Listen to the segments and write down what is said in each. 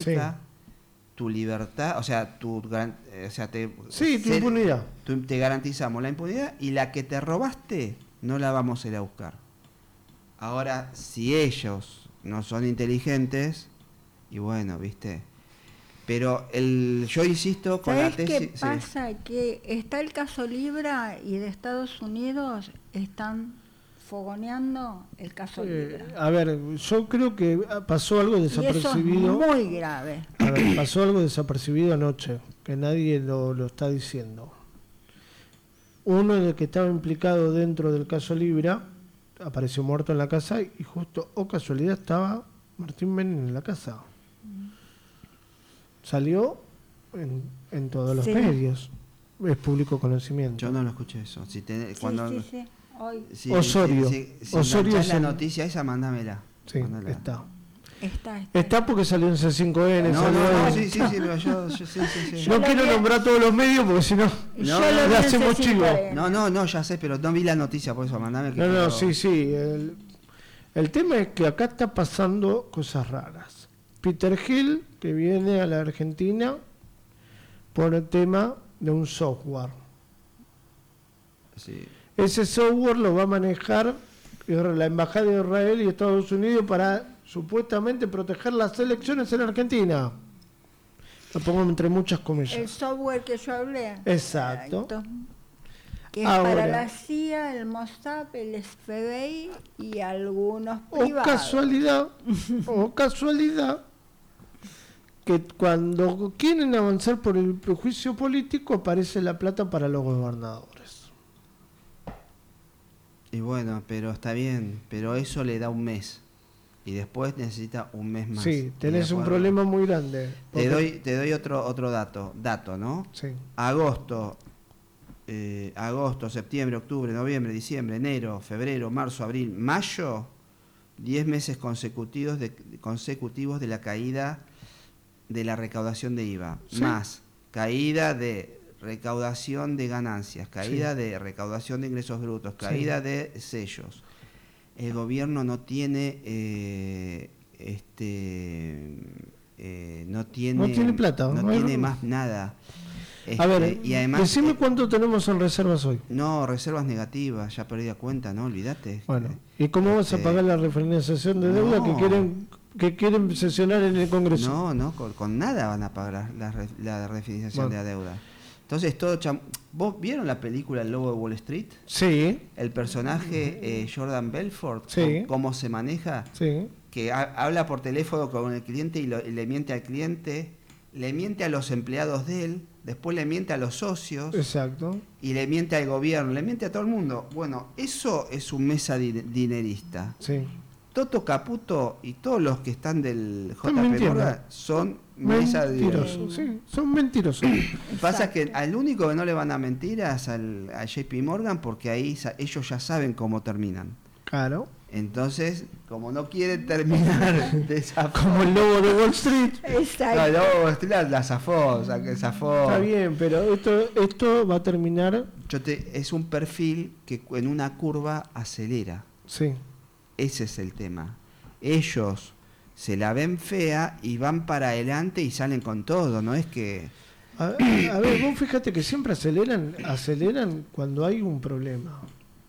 implica tu libertad, o sea, tu impunidad. Te garantizamos la impunidad y la que te robaste no la vamos a ir a buscar. Ahora, si ellos no son inteligentes, y bueno, ¿viste? Pero yo insisto con la tesis... ¿Sabés qué pasa? Que está el caso Libra y de Estados Unidos están fogoneando el caso Libra. A ver, yo creo que pasó algo desapercibido. Y eso es muy grave. A ver, pasó algo desapercibido anoche, que nadie lo está diciendo. Uno de los que estaba implicado dentro del caso Libra apareció muerto en la casa y justo, o casualidad, estaba Martín Menem en la casa. Salió en todos los medios. Es público conocimiento. Yo no lo escuché eso. Si cuando, sí. Hoy. Si, Osorio. Si Osorio es la noticia esa, mándamela. Sí, mándala. Está porque salió en C5N. Sí, pero yo sí. No quiero nombrar todos los medios porque si no le hacemos chivo. No, ya sé, pero no vi la noticia, por eso mandame. Sí. El tema es que acá está pasando cosas raras. Peter Hill, que viene a la Argentina por el tema de un software. Sí. Ese software lo va a manejar la Embajada de Israel y Estados Unidos para supuestamente proteger las elecciones en Argentina. Lo pongo entre muchas comillas. El software que yo hablé. Exacto. Que es para la CIA, el Mossad, el FBI y algunos privados. O casualidad, que cuando quieren avanzar por el prejuicio político aparece la plata para los gobernadores. Y bueno, pero está bien, pero eso le da un mes. Y después necesita un mes más. Sí, tenés un problema muy grande. Te doy otro dato, ¿no? Sí. Agosto, septiembre, octubre, noviembre, diciembre, enero, febrero, marzo, abril, mayo, 10 meses consecutivos de la caída de la recaudación de IVA, ¿sí? Más caída de recaudación de ganancias, caída de recaudación de ingresos brutos, caída de sellos. El gobierno no tiene no tiene plata, no tiene más nada. A ver, y además, decime cuánto tenemos en reservas hoy. No, reservas negativas, ya perdí la cuenta, no olvídate. Bueno, ¿y cómo vas a pagar la refinanciación de deuda que quieren sesionar en el Congreso? No, con nada van a pagar la refinanciación de la deuda. Entonces, ¿vos vieron la película El Lobo de Wall Street? Sí. El personaje Jordan Belfort, sí. Cómo se maneja, sí. Que habla por teléfono con el cliente y le miente al cliente, le miente a los empleados de él, después le miente a los socios. Exacto. Y le miente al gobierno, le miente a todo el mundo. Bueno, eso es un mesa dinerista. Sí. Toto Caputo y todos los que están del JP Morgan son mentirosos. Sí, son mentirosos. Pasa que al único que no le van a mentir es al JP Morgan, porque ahí ellos ya saben cómo terminan. Claro. Entonces, como no quieren terminar de esa como el lobo de Wall Street. Exacto. No, el lobo de Wall Street la zafó, Está bien, pero esto va a terminar. Es un perfil que en una curva acelera. Sí. Ese es el tema. Ellos se la ven fea y van para adelante y salen con todo, no es que... A ver, vos fíjate que siempre aceleran cuando hay un problema.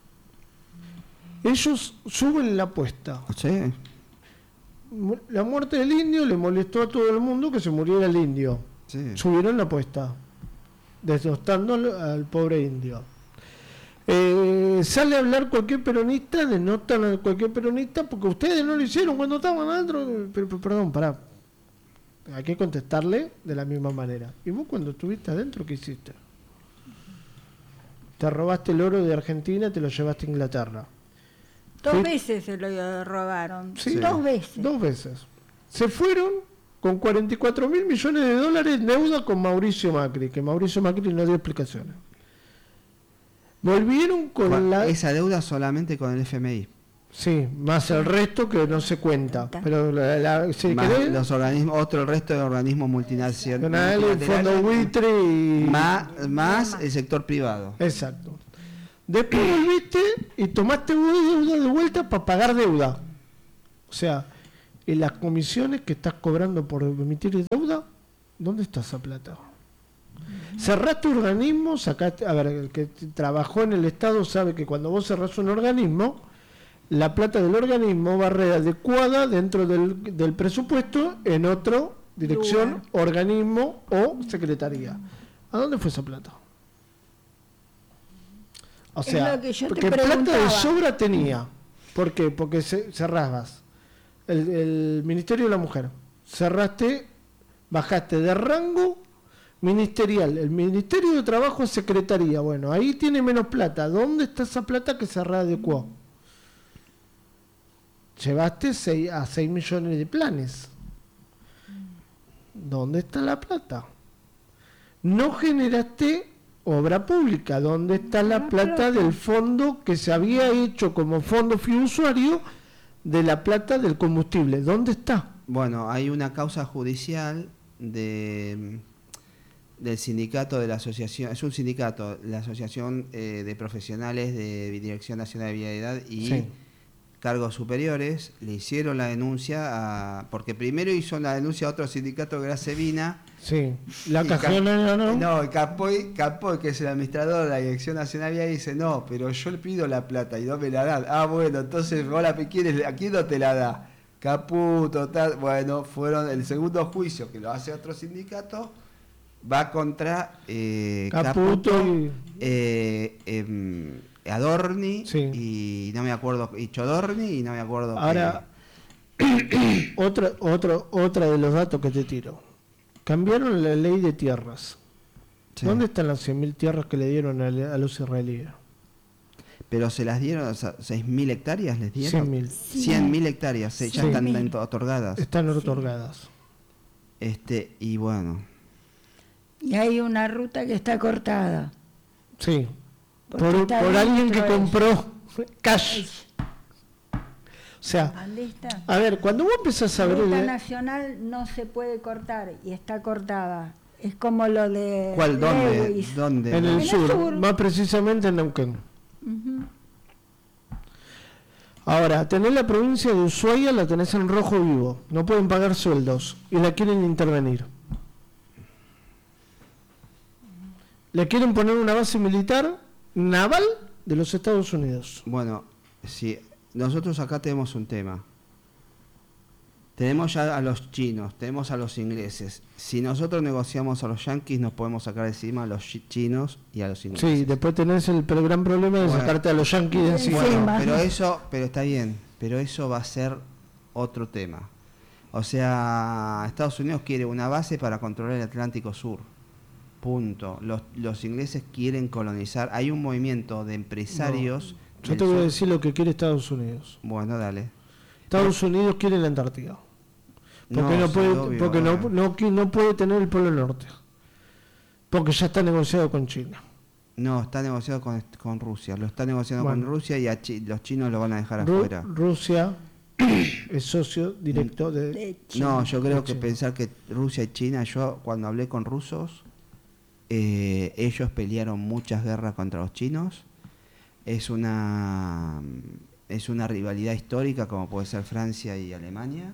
Ellos suben la apuesta. Sí. La muerte del indio le molestó a todo el mundo que se muriera el indio. Sí. Subieron la apuesta, desostando al pobre indio. Sale a hablar cualquier peronista, denotan a cualquier peronista porque ustedes no lo hicieron cuando estaban adentro. Pero perdón, pará. Hay que contestarle de la misma manera. ¿Y vos cuando estuviste adentro qué hiciste? Te robaste el oro de Argentina, te lo llevaste a Inglaterra. Dos veces se lo robaron. Sí, 2 veces. 2 veces. Se fueron con 44 mil millones de dólares de deuda con Mauricio Macri, que Mauricio Macri no dio explicaciones. Volvieron con esa deuda solamente con el FMI. Sí, más el resto que no se cuenta. Pero los organismos, el resto de organismos multinacionales, el fondo buitre y más el sector privado. Exacto. Después volviste y tomaste deuda de vuelta para pagar deuda. O sea, en las comisiones que estás cobrando por emitir deuda, ¿dónde está esa plata? Cerrás tu organismo, sacaste, a ver, el que trabajó en el Estado sabe que cuando vos cerrás un organismo, la plata del organismo va readecuada dentro del presupuesto en otro dirección, organismo o secretaría. ¿A dónde fue esa plata? O sea, porque plata de sobra tenía. ¿Por qué? Porque cerrabas el Ministerio de la Mujer. Cerraste, bajaste de rango ministerial. El Ministerio de Trabajo es secretaría. Bueno, ahí tiene menos plata. ¿Dónde está esa plata que se readecuó? Llevaste 6 millones de planes. ¿Dónde está la plata? No generaste obra pública. ¿Dónde está la plata del fondo que se había hecho como fondo fiduciario de la plata del combustible? ¿Dónde está? Bueno, hay una causa judicial del sindicato de la asociación, es un sindicato, la Asociación de Profesionales de Dirección Nacional de Vialidad y Sí. Cargos Superiores, le hicieron la denuncia porque primero hizo la denuncia a otro sindicato que era Sevina. Sí, la Y cajona no. No, y Capoy, que es el administrador de la Dirección Nacional Vial, dice, no, pero yo le pido la plata y no me la dan. Ah, bueno, entonces vos la quieres, ¿a quién no te la da? Caputo, tal. Bueno, fueron el segundo juicio que lo hace otro sindicato, va contra Caputo y Adorni, Sí. y no me acuerdo, y Chodorni, y no me acuerdo. Ahora, otra de los datos que te tiro. Cambiaron la ley de tierras. Sí. ¿Dónde están las 100.000 tierras que le dieron a los israelíes? Pero se las dieron, o sea, 6.000 hectáreas les dieron. 100.000. 100.000 hectáreas, ya Sí. están otorgadas. Están otorgadas. Y bueno, Y hay una ruta que está cortada. Sí. Porque Por está alguien que dentro de- compró cash. O sea, ¿Dónde está? a ver, cuando vos empezás a ver... Ruta nacional no se puede cortar y está cortada. Es como lo de ¿cuál? ¿Dónde? Lewis. ¿Dónde? En el En el sur, sur. más precisamente en Neuquén. Ujú. Ahora, tenés la provincia de Ushuaia, la tenés en rojo vivo. No pueden pagar sueldos y la quieren intervenir. Le quieren poner una base militar naval de los Estados Unidos. Bueno, si nosotros acá tenemos un tema. Tenemos ya a los chinos, tenemos a los ingleses. Si nosotros negociamos a los yanquis, nos podemos sacar encima a los chinos y a los ingleses. Sí, después tenés el gran problema de Bueno. sacarte a los yanquis de encima. Bueno, Encima. pero está bien, pero eso va a ser otro tema. O sea, Estados Unidos quiere una base para controlar el Atlántico Sur. Punto. Los ingleses quieren colonizar. Hay un movimiento de empresarios. Yo del te voy a sur. decir lo que quiere Estados Unidos. Bueno, dale. Estados Unidos quiere la Antártida. Porque no sí, puede, obvio, porque bueno. no puede tener el Polo Norte. Porque ya está negociado con China. No, está negociado con Rusia. Lo está negociando Bueno. con Rusia y los chinos lo van a dejar Ru- afuera. Rusia es socio directo de... De China. No, yo creo que China. pensar que Rusia y China, yo cuando hablé con rusos, ellos pelearon muchas guerras contra los chinos. Es una rivalidad histórica como puede ser Francia y Alemania.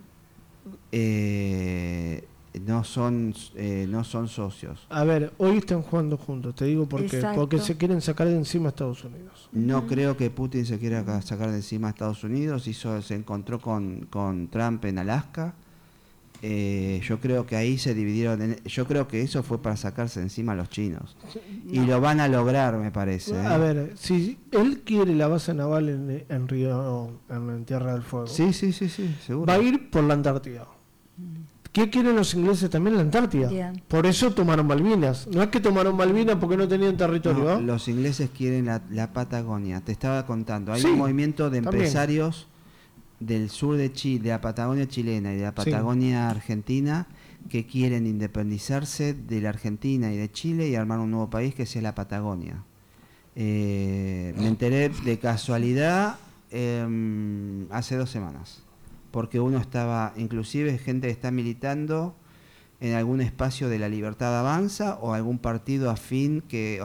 No son socios. A ver, hoy están jugando juntos, te digo por qué. Exacto. Porque se quieren sacar de encima a Estados Unidos. No creo que Putin se quiera sacar de encima a Estados Unidos. Se encontró con Trump en Alaska. Yo creo que ahí se dividieron. Yo creo que eso fue para sacarse de encima a los chinos. Y lo van a lograr, me parece. A ver, si él quiere la base naval en Río, en Tierra del Fuego, Sí, seguro. va a ir por la Antártida. ¿Qué quieren los ingleses también? La Antártida. Bien. Por eso tomaron Malvinas. No es que tomaron Malvinas porque no tenían territorio. No, ¿no? los ingleses quieren la Patagonia. Te estaba contando. Hay Sí, un movimiento de también. empresarios del sur de Chile, de la Patagonia chilena y de la Patagonia argentina, que quieren independizarse de la Argentina y de Chile y armar un nuevo país que sea la Patagonia. Me enteré de casualidad hace 2 semanas, porque uno estaba, inclusive gente que está militando en algún espacio de la Libertad Avanza o algún partido afín que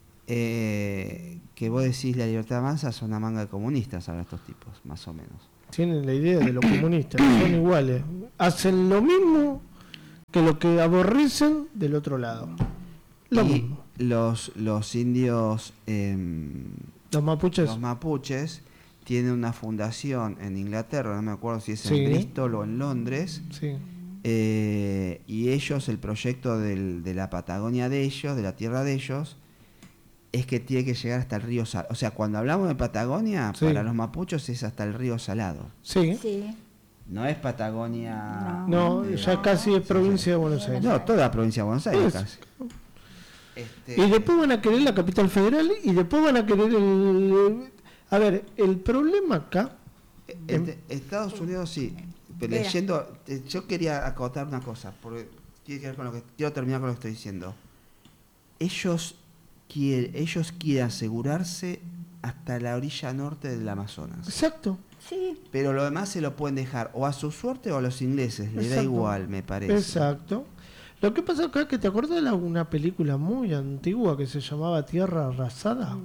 vos decís la Libertad Avanza son una manga de comunistas ahora estos tipos, más o menos. tienen la idea de los comunistas, son iguales. Hacen lo mismo que lo que aborrecen del otro lado. Lo mismo. Los indios, Los mapuches. los mapuches, tienen una fundación en Inglaterra, no me acuerdo si es Sí. en Bristol o en Londres, Sí. y ellos, el proyecto de la Patagonia de ellos, de la tierra de ellos, es que tiene que llegar hasta el río Salado. O sea, cuando hablamos de Patagonia, Sí. para los mapuchos es hasta el río Salado. Sí. Sí. No es Patagonia... No, ya casi es provincia de Buenos Aires. No, toda la provincia de Buenos Aires Pues, casi. Y después van a querer la capital federal y después van a querer el... A ver, el problema acá... Estados Unidos sí, pero Mira. leyendo, yo quería acotar una cosa, porque tiene que ver con quiero terminar con lo que estoy diciendo. Ellos quieren asegurarse hasta la orilla norte del Amazonas, Exacto. Sí. pero lo demás se lo pueden dejar o a su suerte o a los ingleses, le da Exacto. igual, me parece. Exacto. Lo que pasa acá es que te acuerdas de una película muy antigua que se llamaba Tierra Arrasada.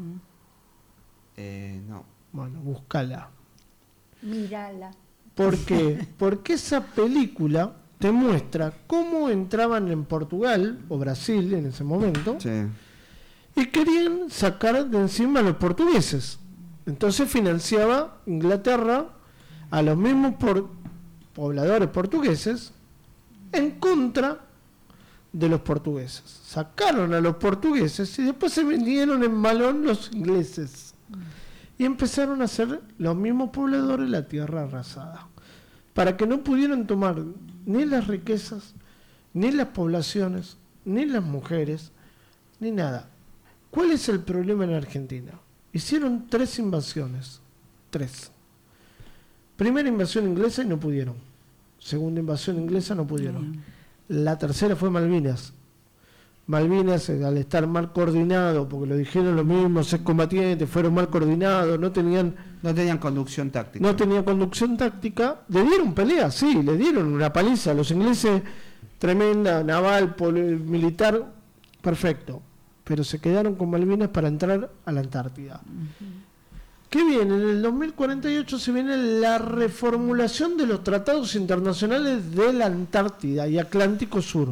No. Bueno, búscala. Mírala. ¿Por qué? Porque esa película te muestra cómo entraban en Portugal o Brasil en ese momento Sí. y querían sacar de encima a los portugueses. Entonces financiaba Inglaterra a los mismos pobladores portugueses en contra de los portugueses. Sacaron a los portugueses y después se vinieron en balón los ingleses. Y empezaron a hacer los mismos pobladores la tierra arrasada. Para que no pudieran tomar ni las riquezas, ni las poblaciones, ni las mujeres, ni nada. ¿Cuál es el problema en Argentina? Hicieron 3 invasiones. 3. Primera invasión inglesa y no pudieron. Segunda invasión inglesa no pudieron. La tercera fue Malvinas. Malvinas, al estar mal coordinado, porque lo dijeron los mismos excombatientes, fueron mal coordinados, no tenían conducción táctica. no tenía conducción táctica, le dieron pelea, sí, le dieron una paliza a los ingleses, tremenda, naval, militar, perfecto, pero se quedaron con Malvinas para entrar a la Antártida. ¿Qué viene? En el 2048 se viene la reformulación de los tratados internacionales de la Antártida y Atlántico Sur.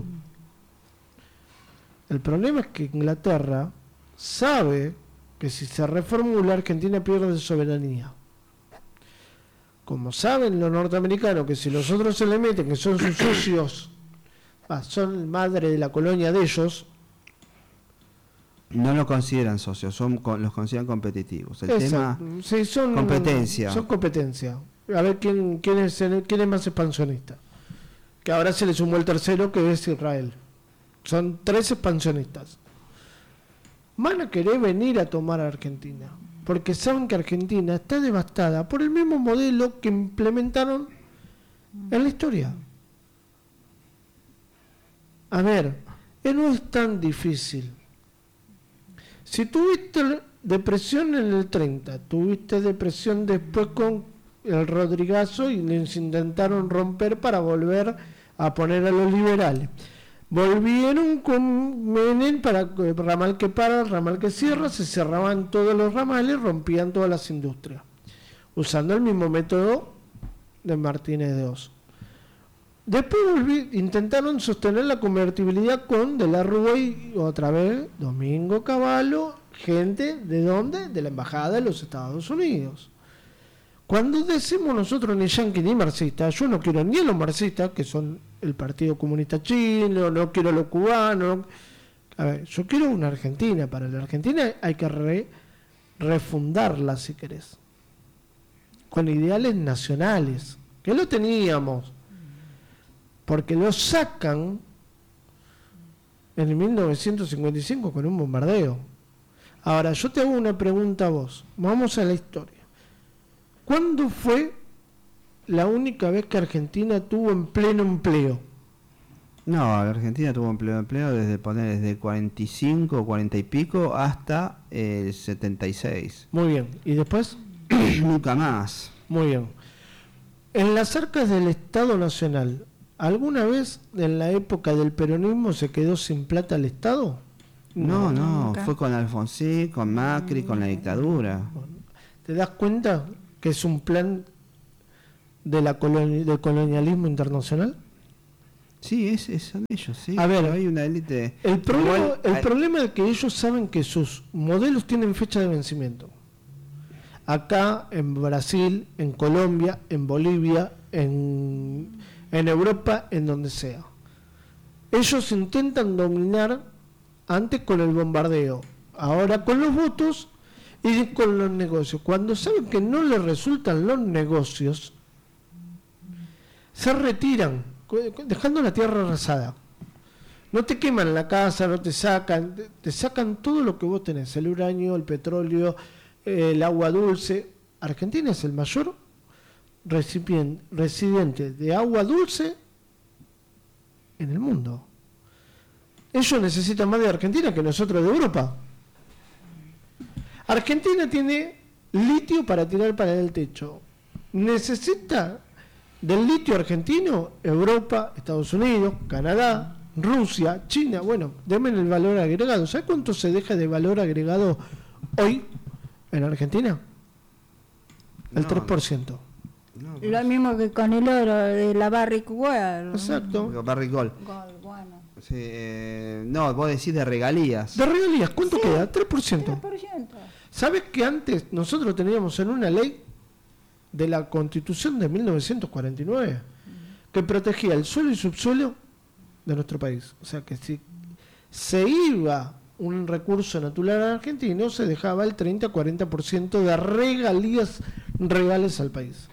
El problema es que Inglaterra sabe que si se reformula, Argentina pierde soberanía. Como saben los norteamericanos que si los otros se le meten, que son sus socios, son madre de la colonia de ellos, No lo consideran socios, los consideran competitivos. El tema sí, son competencia. Son competencia. A ver quién es más expansionista. Que ahora se le sumó el tercero, que es Israel. Son 3 expansionistas. Van a querer venir a tomar a Argentina, porque saben que Argentina está devastada por el mismo modelo que implementaron en la historia. A ver, no es tan difícil. Si tuviste depresión en el 30, tuviste depresión después con el Rodrigazo y les intentaron romper para volver a poner a los liberales. Volvieron con Menem para ramal que para, ramal que cierra, se cerraban todos los ramales, rompían todas las industrias, usando el mismo método de Martínez de Oz. Después intentaron sostener la convertibilidad con De la Rúa y otra vez Domingo Cavallo, gente ¿de dónde? De la Embajada de los Estados Unidos. Cuando decimos nosotros ni yanqui ni marxista, yo no quiero ni a los marxistas, que son el Partido Comunista Chino, no quiero a los cubanos. A ver, yo quiero una Argentina. Para la Argentina hay que refundarla, si querés, con ideales nacionales, que lo teníamos, porque lo sacan en 1955 con un bombardeo. Ahora, yo te hago una pregunta a vos. Vamos a la historia. ¿Cuándo fue la única vez que Argentina tuvo en pleno empleo? No, la Argentina tuvo empleo desde 45, 40 y pico hasta el 76. Muy bien. ¿Y después? Nunca más. Muy bien. En las arcas del Estado Nacional, ¿alguna vez en la época del peronismo se quedó sin plata el Estado? No, nunca. fue con Alfonsín, con Macri, con la dictadura. ¿Te das cuenta que es un plan del colonialismo internacional? Sí, son ellos, sí. A ver, hay una élite. El problema es que ellos saben que sus modelos tienen fecha de vencimiento. Acá, en Brasil, en Colombia, en Bolivia, en Europa, en donde sea. Ellos intentan dominar antes con el bombardeo, ahora con los votos y con los negocios. Cuando saben que no les resultan los negocios, se retiran, dejando la tierra arrasada. No te queman la casa, no te sacan todo lo que vos tenés, el uranio, el petróleo, el agua dulce. Argentina es el mayor residente de agua dulce en el mundo. Ellos necesitan más de Argentina que nosotros de Europa. Argentina tiene litio para tirar para el techo. Necesita del litio argentino Europa, Estados Unidos, Canadá, Rusia, China. Bueno, denme el valor agregado. ¿Sabe cuánto se deja de valor agregado hoy en Argentina? El 3%. No, Lo mismo que con el oro de la Barrick Gold. Exacto. Barrick Gold. Gold, bueno. Sí, no, vos decís de regalías. De regalías, ¿cuánto Sí, queda? 3%. 3%. ¿Sabes que antes nosotros teníamos en una ley de la Constitución de 1949 que protegía el suelo y subsuelo de nuestro país? O sea que si se iba un recurso natural argentino, se dejaba el 30-40% de regalías regales al país.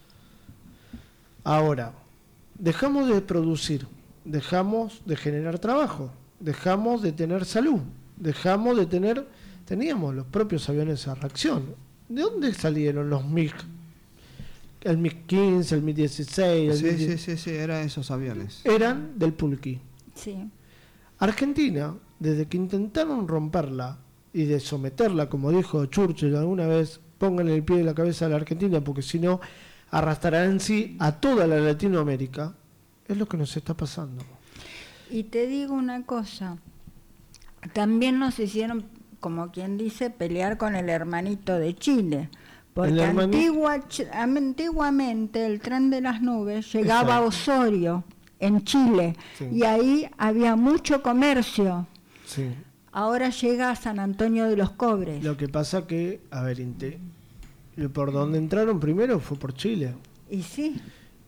Ahora, dejamos de producir, dejamos de generar trabajo, dejamos de tener salud, dejamos de tener... Teníamos los propios aviones a reacción. ¿De dónde salieron los MiG? El MiG-15, el MiG-16... Sí, eran esos aviones. Eran del Pulqui. Sí. Argentina, desde que intentaron romperla y de someterla, como dijo Churchill alguna vez, pongan el pie en la cabeza a la Argentina, porque si no, arrastrarán en sí a toda la Latinoamérica, es lo que nos está pasando. Y te digo una cosa, también nos hicieron, como quien dice, pelear con el hermanito de Chile, porque antiguamente el tren de las nubes llegaba a Osorio, en Chile, Sí. y ahí había mucho comercio. Sí. Ahora llega a San Antonio de los Cobres. Lo que pasa que, a ver, por donde entraron primero fue por Chile. Y sí,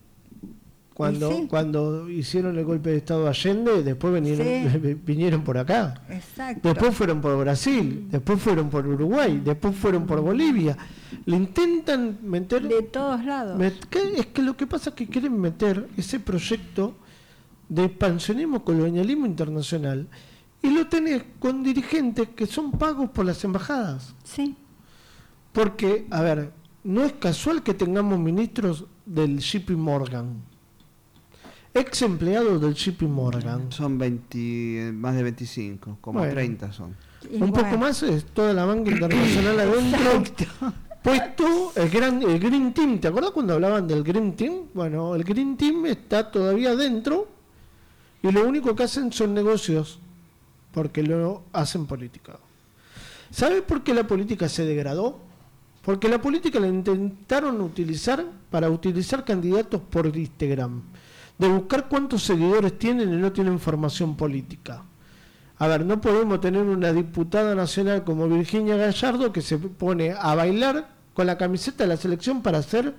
Cuando hicieron el golpe de Estado Allende, después vinieron por acá. exacto. Después fueron por Brasil, después fueron por Uruguay, después fueron por Bolivia. Le intentan meter... De todos lados. Es que lo que pasa es que quieren meter ese proyecto de expansionismo, colonialismo internacional, y lo tenés con dirigentes que son pagos por las embajadas. Sí. Porque, a ver, no es casual que tengamos ministros del JP Morgan, ex empleados del JP Morgan. Son más de 25, como Bueno. 30 son. Y Un bueno, poco más es toda la banca internacional adentro. Exacto. Puesto el Green Team. ¿Te acuerdas cuando hablaban del Green Team? Bueno, el Green Team está todavía adentro y lo único que hacen son negocios, porque lo hacen política. ¿Sabes por qué la política se degradó? Porque la política la intentaron utilizar para utilizar candidatos por Instagram, de buscar cuántos seguidores tienen y no tienen formación política. A ver, no podemos tener una diputada nacional como Virginia Gallardo que se pone a bailar con la camiseta de la selección para hacer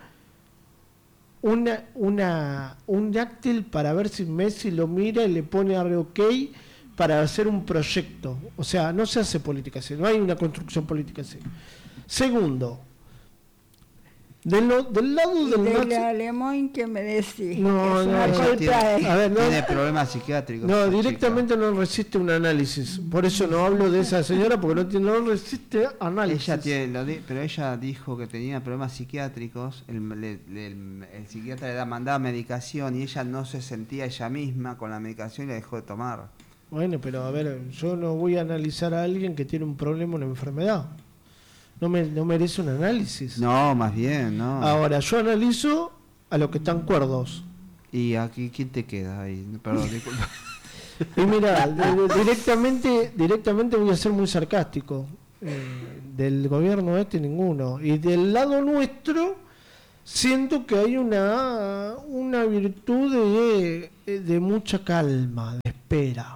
un dáctil para ver si Messi lo mira y le pone a OK para hacer un proyecto. O sea, no se hace política así, no hay una construcción política así. Segundo, del lado del del alemán que me decís. No, que es una no, culpa de- A ver, no, Tiene problemas psiquiátricos. no, esta directamente no resiste un análisis. Por eso no hablo de esa señora, porque no resiste chica. análisis. Pero ella dijo que tenía problemas psiquiátricos. El psiquiatra le mandaba medicación y ella no se sentía ella misma con la medicación y la dejó de tomar. Bueno, pero a ver, yo no voy a analizar a alguien que tiene un problema, una enfermedad. No merece un análisis. No, más bien, no. Ahora, yo analizo a los que están cuerdos. Y aquí, ¿quién te queda ahí? Perdón, disculpa. Y mira, directamente voy a ser muy sarcástico. Del gobierno ninguno. Y del lado nuestro, siento que hay una virtud de mucha calma, de espera.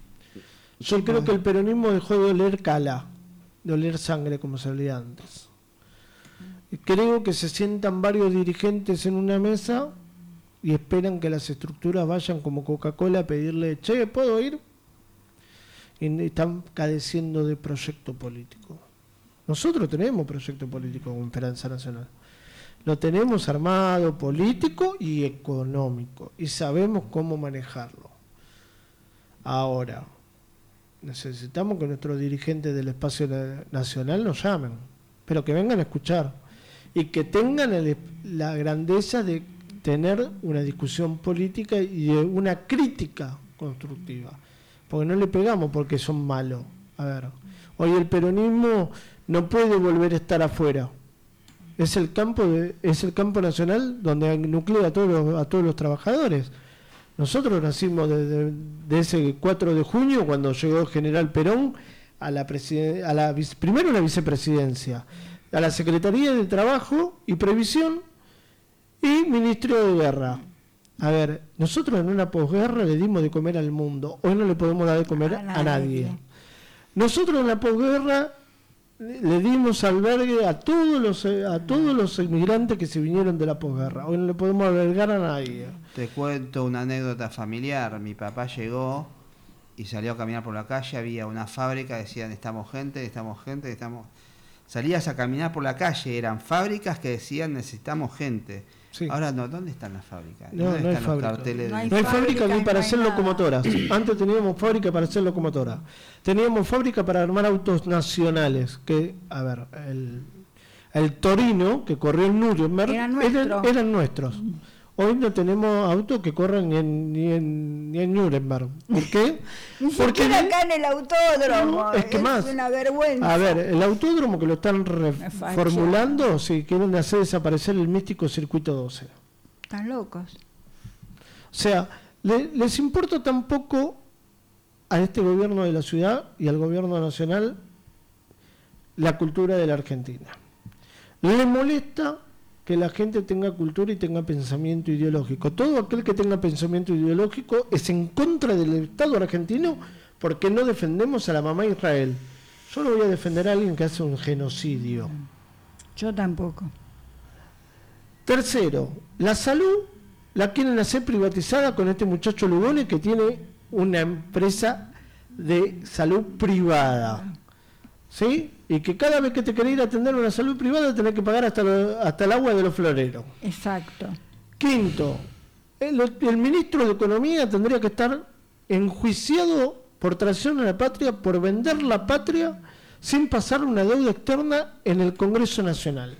Yo creo que el peronismo dejó de oler cala, de oler sangre como se olía antes. Creo que se sientan varios dirigentes en una mesa y esperan que las estructuras vayan como Coca-Cola a pedirle, che, ¿puedo ir? Y están cadeciendo de proyecto político. Nosotros tenemos proyecto político con Esperanza Nacional. Lo tenemos armado, político y económico, y sabemos cómo manejarlo. Ahora, necesitamos que nuestros dirigentes del espacio nacional nos llamen, pero que vengan a escuchar y que tengan la grandeza de tener una discusión política y de una crítica constructiva, porque no le pegamos porque son malos. A ver, hoy el peronismo no puede volver a estar afuera. Es el campo nacional donde nuclea a todos los trabajadores. Nosotros nacimos de ese 4 de junio cuando llegó el general Perón primero a la vicepresidencia, a la Secretaría de Trabajo y Previsión y Ministerio de Guerra. A ver, nosotros en una posguerra le dimos de comer al mundo, hoy no le podemos dar de comer a nadie. Nosotros en la posguerra le dimos albergue a todos los inmigrantes que se vinieron de la posguerra, hoy no le podemos albergar a nadie. Te cuento una anécdota familiar. Mi papá llegó y salió a caminar por la calle, había una fábrica, decían necesitamos gente. Salías a caminar por la calle, eran fábricas que decían necesitamos gente. Sí. Ahora no, ¿dónde están las fábricas? No hay fábrica. No hay fábrica ni para hacer locomotoras. Antes teníamos fábrica para hacer locomotoras. Teníamos fábrica para armar autos nacionales. Que, a ver, el Torino, que corrió en Nuremberg, eran nuestros. Hoy no tenemos autos que corran ni en Nuremberg. ¿Por qué? Porque acá en el autódromo. Es que más. Una vergüenza. A ver, el autódromo que lo están reformulando, si quieren hacer desaparecer el místico circuito 12. Están locos. O sea, les importa tan poco a este gobierno de la ciudad y al gobierno nacional la cultura de la Argentina. Les molesta que la gente tenga cultura y tenga pensamiento ideológico. Todo aquel que tenga pensamiento ideológico es en contra del Estado argentino porque no defendemos a la mamá Israel. Yo no voy a defender a alguien que hace un genocidio. Yo tampoco. Tercero, la salud la quieren hacer privatizada con este muchacho Lugones que tiene una empresa de salud privada. ¿Sí? Y que cada vez que te querés ir a atender una salud privada tenés que pagar hasta el agua de los floreros. Exacto. Quinto, el ministro de Economía tendría que estar enjuiciado por traición a la patria, por vender la patria sin pasar una deuda externa en el Congreso Nacional.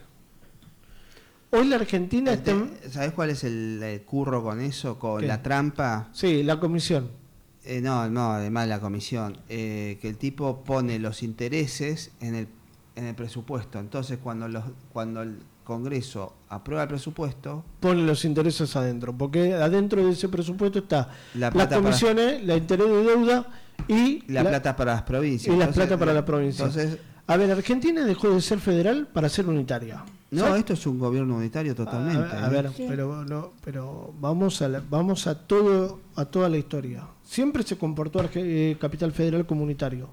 Hoy la Argentina está... ¿Sabés cuál es el curro con eso? Con ¿qué? La trampa. Sí, la comisión. No, además la comisión, que el tipo pone los intereses en el presupuesto. Entonces, cuando el Congreso aprueba el presupuesto, pone los intereses adentro, porque adentro de ese presupuesto está las comisiones, la interés de deuda y la plata para las provincias. Y la plata para las provincias. Entonces, a ver, Argentina dejó de ser federal para ser unitaria. No, ¿sabes? Esto es un gobierno unitario totalmente. A ver, sí. pero vamos a toda la historia. Siempre se comportó Capital Federal como unitario.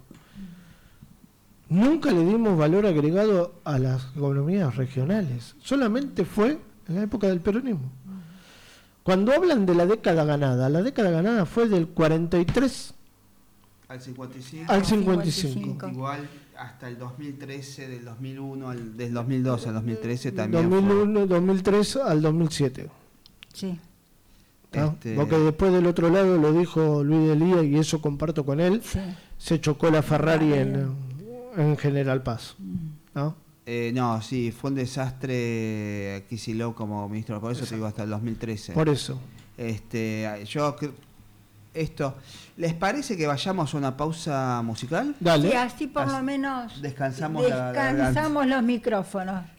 Nunca le dimos valor agregado a las economías regionales. Solamente fue en la época del peronismo. Cuando hablan de la década ganada fue del 43 al 55. Al 55. Igual hasta el 2013, del 2001 del 2012 al 2013 también 2003 al 2007. Sí. Porque después del otro lado lo dijo Luis Delía y eso comparto con él. Sí. Se chocó la Ferrari en General Paz. ¿No? No, sí, fue un desastre Kicillof como ministro, por eso te digo hasta el 2013. Por eso. ¿Les parece que vayamos a una pausa musical? Dale. Sí, así por lo menos descansamos los micrófonos.